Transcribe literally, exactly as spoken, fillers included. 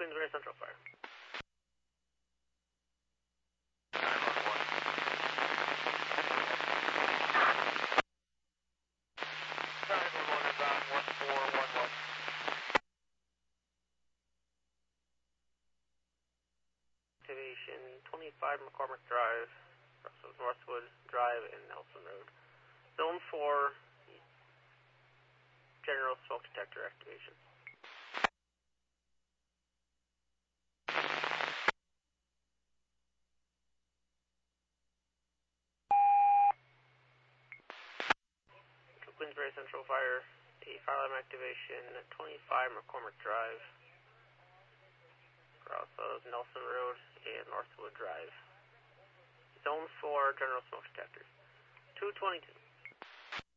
Queensbury Central Fire. Activation twenty-five McCormick Drive, Russell's Northwood Drive, and Nelson Road. Zone four, general smoke detector activation. Queensbury Central Fire, a fire alarm activation twenty-five McCormick Drive, Russell's Nelson Road, and Northwood Drive. Zone four, general smoke detectors. two twenty-two.